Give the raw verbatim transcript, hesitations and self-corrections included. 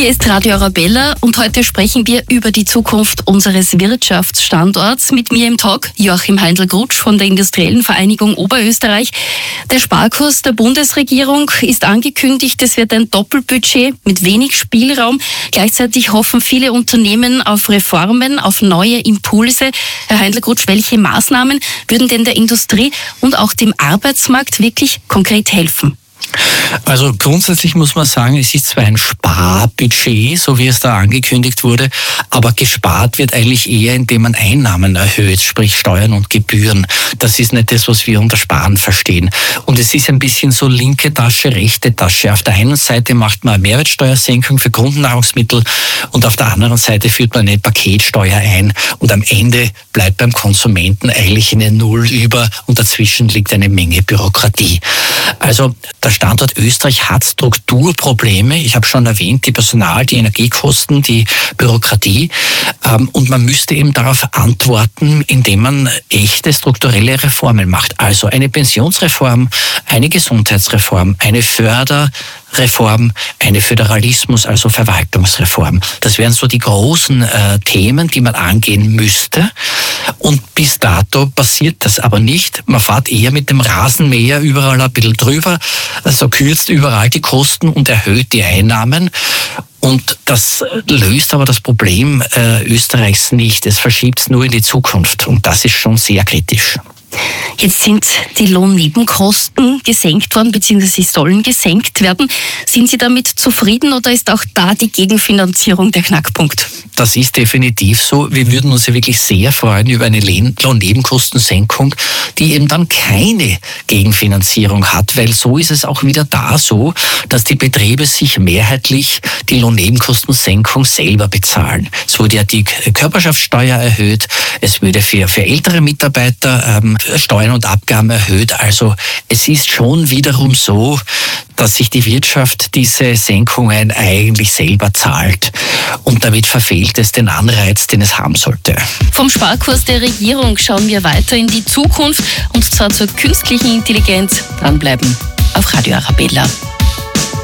Hier ist Radio Arabella und heute sprechen wir über die Zukunft unseres Wirtschaftsstandorts. Mit mir im Talk Joachim Heindl-Grutsch von der Industriellen Vereinigung Oberösterreich. Der Sparkurs der Bundesregierung ist angekündigt, es wird ein Doppelbudget mit wenig Spielraum. Gleichzeitig hoffen viele Unternehmen auf Reformen, auf neue Impulse. Herr Heindl-Grutsch, welche Maßnahmen würden denn der Industrie und auch dem Arbeitsmarkt wirklich konkret helfen? Also grundsätzlich muss man sagen, es ist zwar ein Sparbudget, so wie es da angekündigt wurde, aber gespart wird eigentlich eher, indem man Einnahmen erhöht, sprich Steuern und Gebühren. Das ist nicht das, was wir unter Sparen verstehen. Und es ist ein bisschen so linke Tasche, rechte Tasche. Auf der einen Seite macht man eine Mehrwertsteuersenkung für Grundnahrungsmittel und auf der anderen Seite führt man eine Paketsteuer ein und am Ende bleibt beim Konsumenten eigentlich eine Null über und dazwischen liegt eine Menge Bürokratie. Also der Standort Österreich hat Strukturprobleme. Ich habe schon erwähnt, die Personal-, die Energiekosten, die Bürokratie. Und man müsste eben darauf antworten, indem man echte strukturelle Reformen macht. Also eine Pensionsreform, eine Gesundheitsreform, eine Förderreform, eine Föderalismus, also Verwaltungsreform. Das wären so die großen äh, Themen, die man angehen müsste. Und bis dato passiert das aber nicht. Man fährt eher mit dem Rasenmäher überall ein bisschen drüber, also kürzt überall die Kosten und erhöht die Einnahmen. Und das löst aber das Problem äh, Österreichs nicht. Es verschiebt es nur in die Zukunft. Und das ist schon sehr kritisch. Jetzt sind die Lohnnebenkosten gesenkt worden, beziehungsweise sie sollen gesenkt werden. Sind Sie damit zufrieden oder ist auch da die Gegenfinanzierung der Knackpunkt? Das ist definitiv so. Wir würden uns ja wirklich sehr freuen über eine Lohnnebenkostensenkung, die eben dann keine Gegenfinanzierung hat, weil so ist es auch wieder da so, dass die Betriebe sich mehrheitlich die Lohnnebenkostensenkung selber bezahlen. Es wurde ja die Körperschaftssteuer erhöht, es würde für, für ältere Mitarbeiter ähm, Steuern und Abgaben erhöht. Also es ist schon wiederum so, dass sich die Wirtschaft diese Senkungen eigentlich selber zahlt. Und damit verfehlt es den Anreiz, den es haben sollte. Vom Sparkurs der Regierung schauen wir weiter in die Zukunft und zwar zur künstlichen Intelligenz. Dranbleiben auf Radio Arabella.